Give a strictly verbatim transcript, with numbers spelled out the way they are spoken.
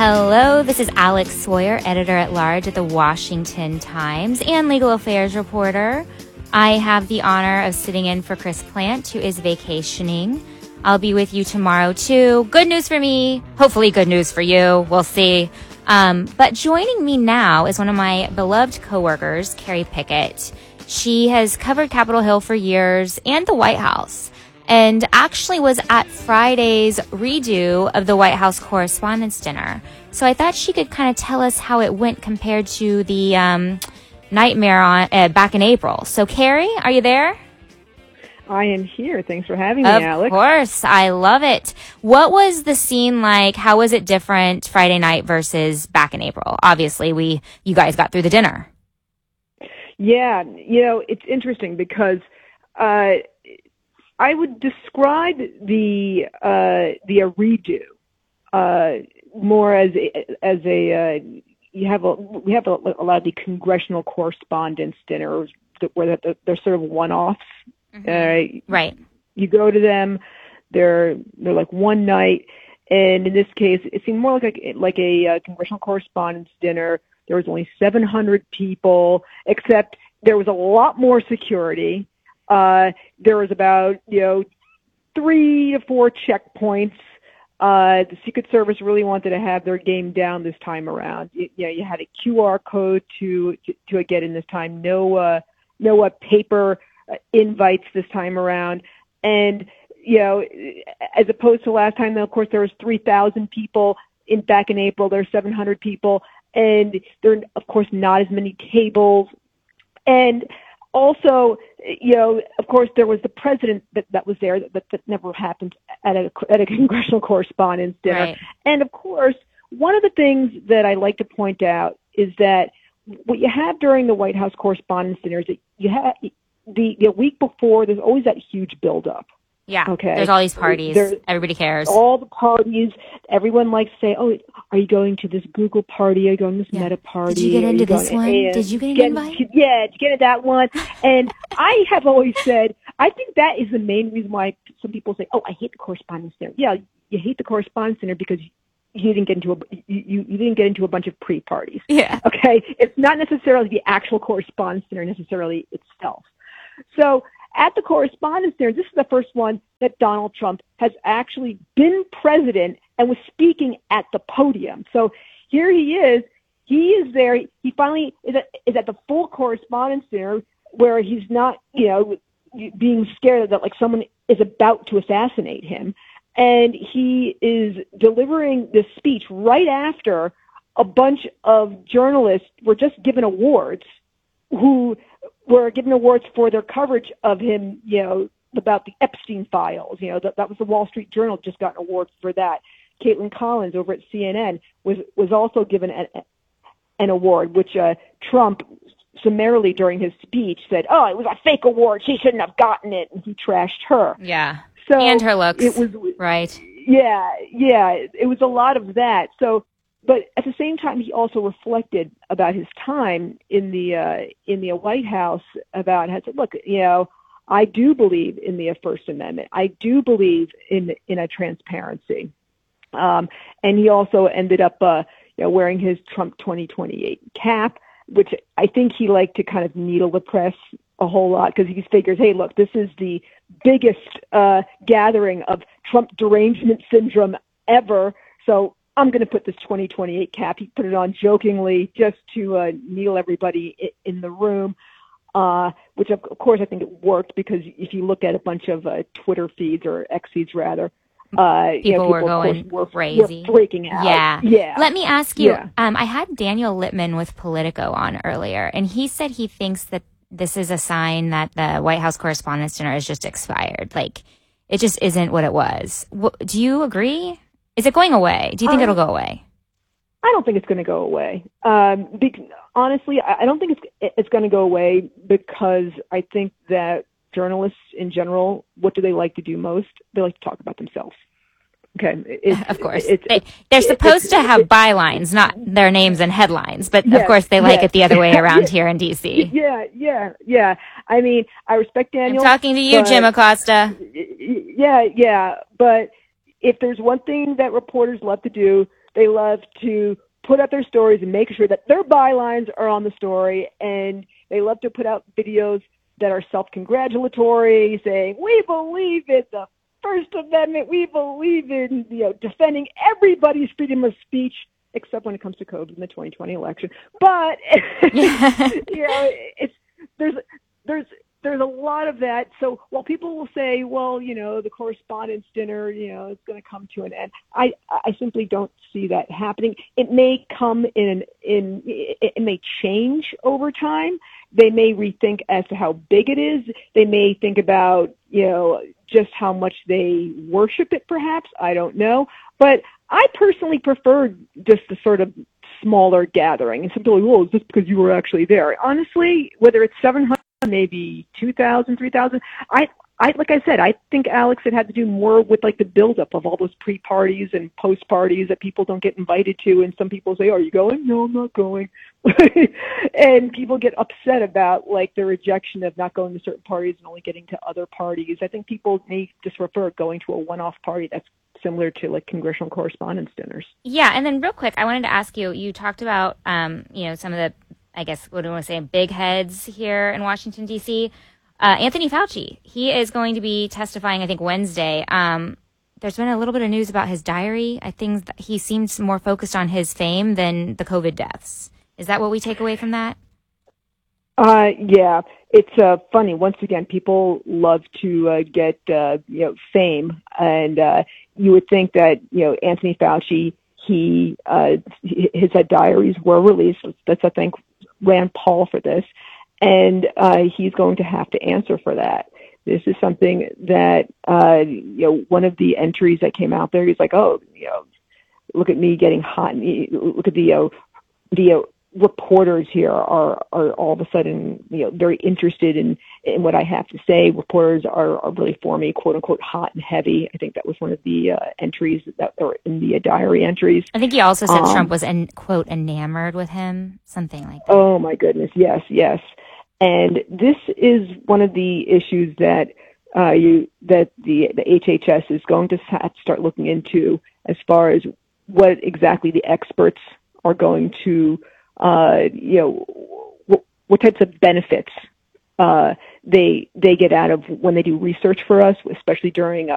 Hello, this is Alex Sawyer, editor-at-large at the Washington Times and legal affairs reporter. I have the honor of sitting in for Chris Plant, who is vacationing. I'll be with you tomorrow, too. Good news for me. Hopefully good news for you. We'll see. Um, but joining me now is one of my beloved coworkers, Carrie Pickett. She has covered Capitol Hill for years and the White House, and actually was at Friday's redo of the White House Correspondents' Dinner. So I thought she could kind of tell us how it went compared to the um, nightmare on uh, back in April. So, Carrie, are you there? I am here. Thanks for having me, of Alex. Of course. I love it. What was the scene like? How was it different Friday night versus back in April? Obviously, we you guys got through the dinner. Yeah. You know, it's interesting because uh, I would describe the uh, the redo uh, more as a, as a uh, you have a we have a, a lot of the congressional correspondence dinners where they're, they're sort of one-offs. Mm-hmm. Uh, right. You go to them, they're they're like one night, and in this case, it seemed more like a, like a uh, congressional correspondence dinner. There was only seven hundred people, except there was a lot more security. Uh, there was about you know three to four checkpoints. Uh, the Secret Service really wanted to have their game down this time around. You, you know, you had a Q R code to to, to get in this time. No uh, no uh, paper invites this time around, and you know, as opposed to last time, though, of course, there was three thousand people in back in April. There's seven hundred people, and there are, of course, not as many tables. And also, you know, of course, there was the president that, that was there. That, that never happened at a at a congressional correspondence dinner. Right. And of course, one of the things that I like to point out is that what you have during the White House Correspondence Dinner is that you have The, the week before, there's always that huge buildup. Yeah. Okay. There's all these parties. There's, Everybody cares. All the parties. Everyone likes to say, "Oh, are you going to this Google party? Are you going to this yeah. Meta party? Did you get into this one? And Did you get an get, invite? Yeah, did you get into that one?" And I have always said, I think that is the main reason why some people say, "Oh, I hate the correspondence dinner." Yeah, you hate the correspondence dinner because you didn't get into a you, you didn't get into a bunch of pre-parties. Yeah. Okay. It's not necessarily the actual correspondence dinner necessarily itself. So at the correspondence dinner, this is the first one that Donald Trump has actually been president and was speaking at the podium. So here he is. He is there. He finally is at, is at the full correspondence dinner where he's not, you know, being scared that like someone is about to assassinate him. And he is delivering this speech right after a bunch of journalists were just given awards who were given awards for their coverage of him, you know, about the Epstein files. You know, that, that was the Wall Street Journal just got an award for that. Caitlin Collins over at C N N was, was also given an, an award, which uh, Trump summarily during his speech said, "Oh, it was a fake award. She shouldn't have gotten it." And he trashed her. Yeah. So and her looks. It was, right. Yeah, yeah. It was a lot of that. So, but at the same time, he also reflected about his time in the uh, in the White House about how said, look, you know, I do believe in the First Amendment. I do believe in in a transparency. Um, and he also ended up, uh, you know, wearing his Trump twenty twenty-eight cap, which I think he liked to kind of needle the press a whole lot because he figures, hey, look, this is the biggest uh, gathering of Trump derangement syndrome ever. So I'm going to put this twenty twenty-eight cap. He put it on jokingly just to uh, needle everybody in the room, uh, which of course I think it worked because if you look at a bunch of uh, Twitter feeds or X feeds rather, uh, people, you know, people were going were, crazy, were freaking out. Yeah, yeah. Let me ask you. Yeah. Um, I had Daniel Littman with Politico on earlier, and he said he thinks that this is a sign that the White House Correspondents' Dinner is just expired. Like, it just isn't what it was. What, do you agree? Is it going away? Do you think um, it'll go away? I don't think it's going to go away. Um, be, honestly, I, I don't think it's it's going to go away because I think that journalists in general, what do they like to do most? They like to talk about themselves. Okay. It's, of course. It's, they, it's, they're supposed it's, to have it's, bylines, not their names and headlines. But yes, of course, they like yes. it the other way around here in D C. Yeah, yeah, yeah. I mean, I respect Daniel. I'm talking to you, but, Jim Acosta. Yeah, yeah. But if there's one thing that reporters love to do, They love to put out their stories and make sure that their bylines are on the story, and they love to put out videos that are self-congratulatory, saying, we believe in the First Amendment, we believe in, you know, defending everybody's freedom of speech, except when it comes to COVID in the twenty twenty election. But, you know, it's, there's, there's, there's a lot of that. So while people will say, well, you know, the correspondence dinner, you know, it's going to come to an end, I, I simply don't see that happening. It may come in, in, it may change over time. They may rethink as to how big it is. They may think about, you know, just how much they worship it, perhaps. I don't know. But I personally prefer just the sort of smaller gathering. And some people are like, well, is this because you were actually there? Honestly, whether it's seven hundred, maybe two thousand, three thousand, I, I, like I said, I think, Alex, it had to do more with like the buildup of all those pre-parties and post-parties that people don't get invited to. And some people say, are you going? No, I'm not going. And people get upset about like the rejection of not going to certain parties and only getting to other parties. I think people may just prefer going to a one-off party that's similar to like congressional correspondence dinners. Yeah, and then real quick, I wanted to ask you, you talked about, um, you know, some of the, I guess, what do I want to say, big heads here in Washington, D C. Uh, Anthony Fauci, he is going to be testifying, I think, Wednesday. Um, there's been a little bit of news about his diary. I think that he seems more focused on his fame than the COVID deaths. Is that what we take away from that? Uh, yeah, it's uh, funny. Once again, people love to uh, get uh, you know fame, and uh, you would think that you know Anthony Fauci, he uh, his uh, diaries were released. Let's I think Rand Paul for this, and uh, he's going to have to answer for that. This is something that uh, you know one of the entries that came out there. He's like, oh, you know, look at me getting hot. Look at the uh, the uh, reporters here are, are all of a sudden, you know, very interested in, in what I have to say. Reporters are, are really for me, quote unquote, hot and heavy. I think that was one of the uh, entries that were in the uh, diary entries. I think he also said um, Trump was, en- quote, enamored with him, something like that. Oh my goodness. Yes, yes. And this is one of the issues that uh, you, that the, the H H S is going to have to start looking into as far as what exactly the experts are going to Uh, you know, what, what types of benefits uh, they they get out of when they do research for us, especially during